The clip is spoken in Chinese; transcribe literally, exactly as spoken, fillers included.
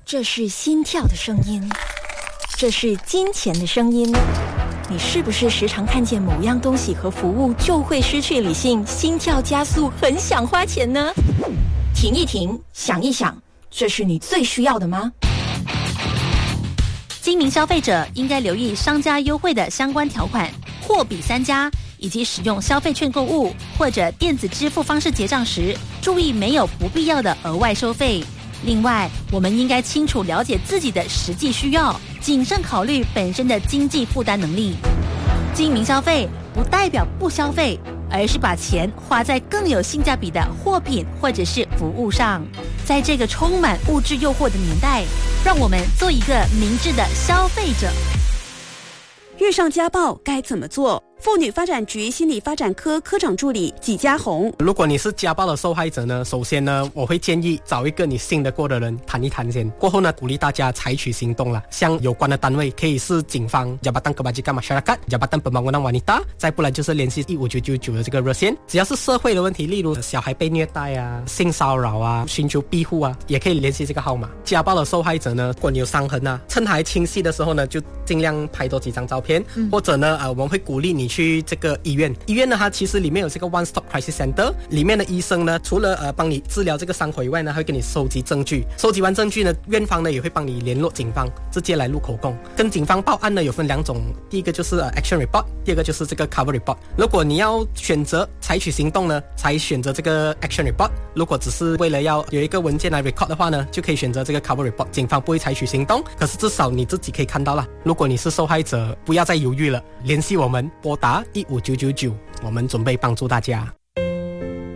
这是心跳的声音，这是金钱的声音。你是不是时常看见某样东西和服务就会失去理性，心跳加速，很想花钱呢？停一停，想一想，这是你最需要的吗？ 精明消费者应该留意商家优惠的相关条款，货比三家，以及使用消费券购物或者电子支付方式结账时，注意没有不必要的额外收费。另外，我们应该清楚了解自己的实际需要，谨慎考虑本身的经济负担能力。精明消费不代表不消费，而是把钱花在更有性价比的货品或者是服务上。在这个充满物质诱惑的年代，让我们做一个明智的消费者。 遇上家暴该怎么做？妇女发展局心理发展科科长助理纪家红， 如果你是家暴的受害者呢，首先呢，我会建议找一个你信得过的人谈一谈先，过后呢，鼓励大家采取行动啦。像有关的单位可以是警方 Jabatan Kebajikan Masyarakat Jabatan Pembangunan Wanita， 再不然就是联系一五九九九的这个热线。只要是社会的问题，例如小孩被虐待啊、性骚扰啊、寻求庇护啊，也可以联系这个号码。家暴的受害者呢，如果你有伤痕啊，趁还清晰的时候呢，就尽量拍多几张照片，嗯、或者呢，呃，我们会鼓励你去这个医院。医院呢，它其实里面有这个 One Stop Crisis Center， 里面的医生呢，除了呃帮你治疗这个伤口以外呢，还会给你收集证据。收集完证据呢，院方呢也会帮你联络警方，直接来录口供。跟警方报案呢有分两种，第一个就是呃 Action Report， 第二个就是这个 Cover Report。如果你要选择采取行动呢，才选择这个 Action Report。如果只是为了要有一个文件来 record 的话呢，就可以选择这个 Cover Report。警方不会采取行动，可是至少你自己可以看到啦。如果你是受害者，不要再犹豫了，联系我们，拨打一五九九九，我们准备帮助大家。